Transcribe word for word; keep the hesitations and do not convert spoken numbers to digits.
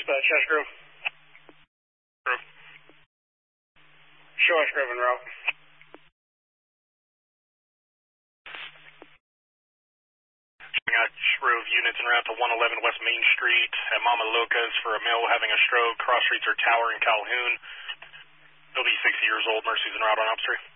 dispatch, Ash Grove. Grove. Show Ash Grove en route. Ash Grove units en route to one eleven West Main Street at Mama Loca's for a male having a stroke. Cross streets are Tower and Calhoun. He'll be sixty years old. Mercy's en route on Op Street.